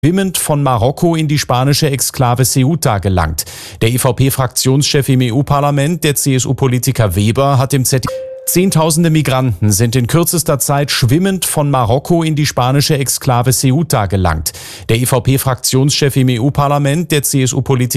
schwimmend von Marokko in die spanische Exklave Ceuta gelangt. Der EVP-Fraktionschef im EU-Parlament, der CSU-Politiker Weber, hat im ZDF: Zehntausende Migranten sind in kürzester Zeit schwimmend von Marokko in die spanische Exklave Ceuta gelangt. Der EVP-Fraktionschef im EU-Parlament, der CSU-Politiker